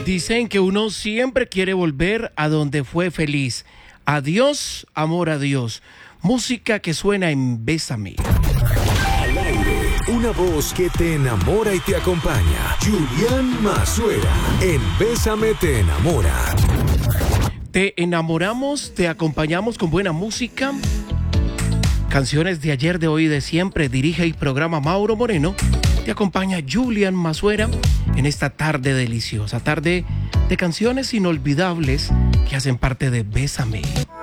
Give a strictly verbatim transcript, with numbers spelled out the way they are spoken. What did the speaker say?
Dicen que uno siempre quiere volver a donde fue feliz. Adiós, amor a Dios. Música que suena en Bésame. Al aire, una voz que te enamora y te acompaña. Julián Mazuera, en Bésame te enamora. Te enamoramos, te acompañamos con buena música. Canciones de ayer, de hoy y de siempre. Dirige y programa Mauro Moreno. Te acompaña Julián Mazuera en esta tarde deliciosa. Tarde de canciones inolvidables que hacen parte de Bésame.